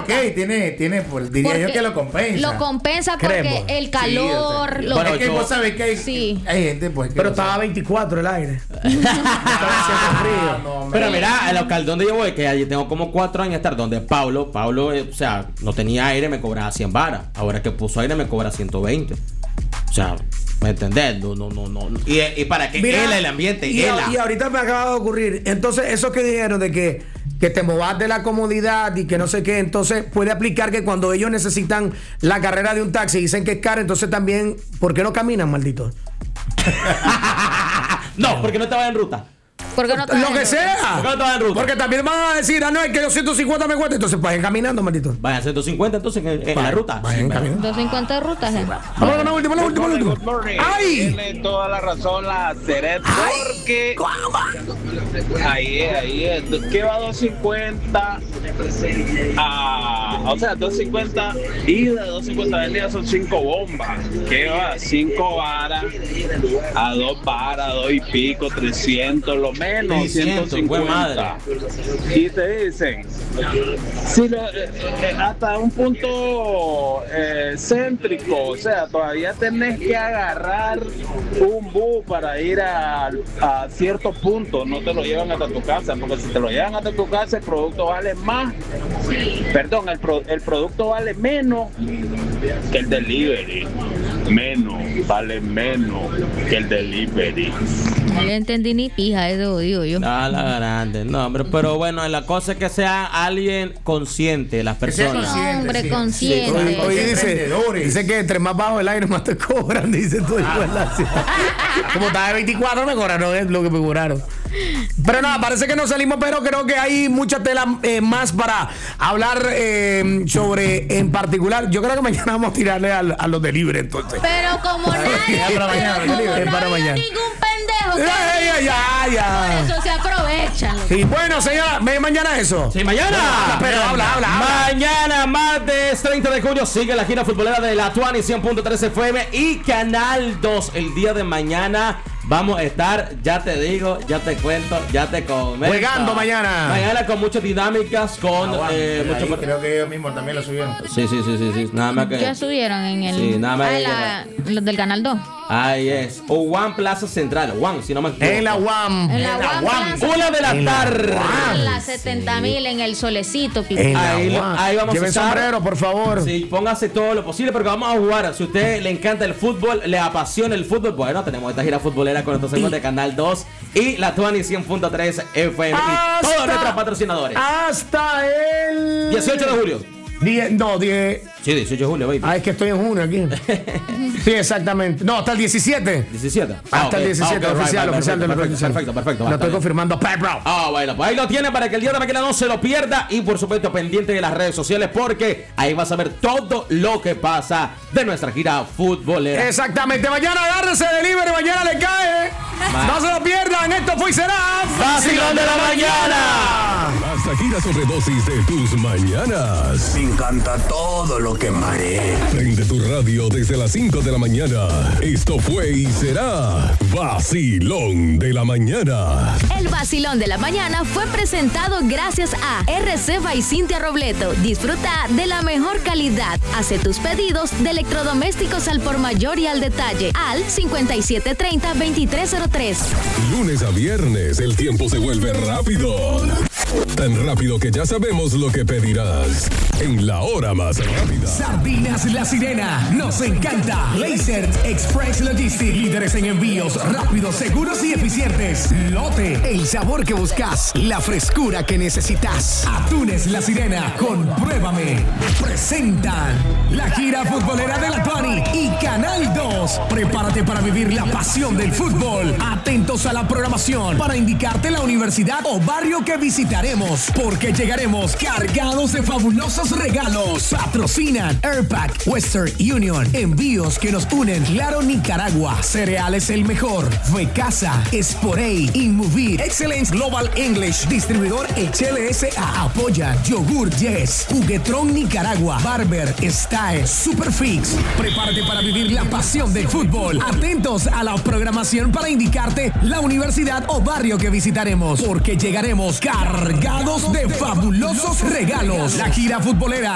ok, tiene pues, diría yo que lo compensa. Lo compensa porque Creemos. el calor. Sí, lo es que que vos sabés que hay gente pues que Pero no estaba a 24 el aire. Estaba haciendo frío. no, hombre. Pero mira, el local donde yo voy, que allí tengo como 4 años estar, donde Pablo, o sea, no tenía aire, me cobraba 100 varas. Ahora que puso aire, me cobra 120. O sea, ¿me entendés? No. Y para que Mira, él el ambiente, y ahorita me acaba de ocurrir. Entonces, eso que dijeron de que te movas de la comodidad y que no sé qué, entonces puede aplicar que cuando ellos necesitan la carrera de un taxi y dicen que es caro, entonces también, ¿por qué no caminan, malditos? No, porque no estaba en ruta. porque no Lo que sea. ¿Por qué no estaba en ruta? Porque también van a decir, no, es que 250 me cuesta, entonces vayan caminando, maldito. Vayan 150 entonces en la ruta. Vayan caminando. 250 de rutas. Vamos con la última. Good morning. ¡Ay! Tiene toda la razón la Ceret porque ahí es. ¿Qué va a 250? O sea, 250 ida, 250 venida son 5 bombas. ¿Qué va? 5 varas a 2 varas, 2 y pico, 300, lo menos 300, buen madre. 150. Y te dicen, si hasta un punto céntrico, o sea, todavía tenés que agarrar un bus para ir a cierto punto, no te lo llevan hasta tu casa, porque si te lo llevan hasta tu casa el producto vale más, perdón, el producto vale menos que el delivery, vale menos que el delivery. No le entendí ni pija, eso digo yo. A la grande, no, hombre, pero bueno, la cosa es que sea alguien consciente, las personas. Hombre, sí. consciente. Sí, Oye, emprendedores. dice que entre más bajo el aire, más te cobran, dice tú. Como estaba de 24, me cobraron lo que me cobraron. Pero nada, parece que nos salimos, pero creo que hay mucha tela más para hablar sobre, en particular. Yo creo que mañana vamos a tirarle a los delivery, entonces. Pero como nadie, para mañana, como delivery, no para hay mañana. ningún pendejo. Ya. Por eso se aprovechan. Sí, bueno, señora, ¿ve mañana eso? Sí, mañana. Pero habla. Mañana, martes 30 de junio, sigue la gira futbolera de la Tuani 100.3 FM y Canal 2. El día de mañana vamos a estar, ya te digo, ya te cuento, ya te comento. Jugando mañana. Mañana con muchas dinámicas, con mucho... Creo que ellos mismos también lo subieron. Sí. Nada más que... Ya subieron en el. Sí, nada más los del Canal 2. Ahí es. O One Plaza Central. One, si no me equivoco. En la UAM. En la UAM Plaza. 1 de la tarde. En la 70,000 en el solecito, En la Ahí UAM. vamos a Lleven estar. sombrero, por favor. Sí, póngase todo lo posible porque vamos a jugar. Si a usted le encanta el fútbol, le apasiona el fútbol, bueno, tenemos esta gira futbolera con nuestros amigos de Canal 2 y la Tuani 100.3 FM y todos nuestros patrocinadores. Hasta el 18 de julio. 10. Sí, 18 de julio, baby. Es que estoy en junio aquí. Sí, exactamente. No, hasta el 17. 17. Hasta el 17, oficial de la Perfecto. Lo estoy confirmando, bro. Bueno, pues ahí lo tiene para que el día de mañana no se lo pierda y por supuesto pendiente de las redes sociales porque ahí vas a ver todo lo que pasa de nuestra gira futbolera. Exactamente. Mañana agárrese delivery, mañana le cae. No se lo pierdan. Esto fue y será Vacilón de la mañana. Hasta gira sobredosis de tus mañanas. Me encanta todo lo que marea. Prende tu radio desde las 5 de la mañana. Esto fue y será Vacilón de la mañana. El Vacilón de la mañana fue presentado gracias a RC by Cintia Robleto. Disfruta de la mejor calidad. Hace tus pedidos de electrodomésticos al por mayor y al detalle al 5730-2303. Lunes a viernes el tiempo se vuelve rápido. Tan rápido que ya sabemos lo que pedirás. En la hora más rápida. Sardinas La Sirena, nos encanta. Laser Express Logistics, líderes en envíos rápidos, seguros y eficientes. Lote, el sabor que buscas, la frescura que necesitas. Atunes La Sirena, compruébame. Presentan la gira futbolera de la Tuani y Canal 2. Prepárate para vivir la pasión del fútbol. Atentos a la programación para indicarte la universidad o barrio que visitaremos, porque llegaremos cargados de fabulosos regalos. Patrocinan Airpack, Western Union, envíos que nos unen. Claro Nicaragua, Cereales El Mejor, Fecasa, Sporey, Inmovir, Excellence Global English, distribuidor HLSA, apoya Yogur Yes, Juguetron Nicaragua, Barber, Style, Superfix. Prepárate para vivir la pasión del fútbol. Atentos a la programación para indicarte la universidad o barrio que visitaremos, porque llegaremos cargados de fabulosos regalos. La gira futbolera